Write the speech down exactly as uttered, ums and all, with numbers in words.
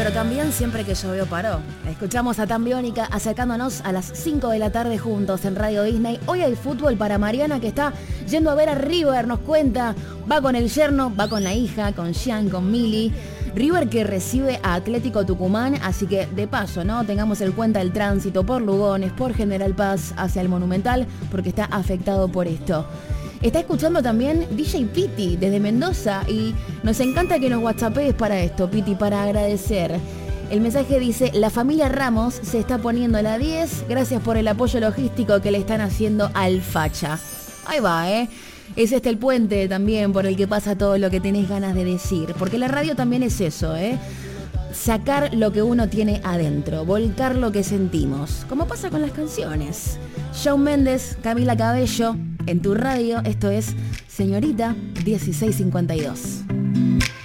pero también siempre que llovió paró. Escuchamos a Tan Biónica acercándonos a las cinco de la tarde juntos en Radio Disney. Hoy hay fútbol para Mariana, que está yendo a ver a River, nos cuenta. Va con el yerno, va con la hija, con Jean, con Mili. River que recibe a Atlético Tucumán, así que de paso, ¿no? Tengamos en cuenta el tránsito por Lugones, por General Paz hacia el Monumental, porque está afectado por esto. Está escuchando también D J Piti desde Mendoza y nos encanta que nos whatsappees para esto, Piti, para agradecer. El mensaje dice: la familia Ramos se está poniendo a la diez, gracias por el apoyo logístico que le están haciendo al Facha. Ahí va, ¿eh? Es este el puente también por el que pasa todo lo que tenés ganas de decir, porque la radio también es eso, ¿eh? Sacar lo que uno tiene adentro, volcar lo que sentimos, como pasa con las canciones. Shawn Mendes, Camila Cabello, en tu radio, esto es Señorita dieciséis cincuenta y dos.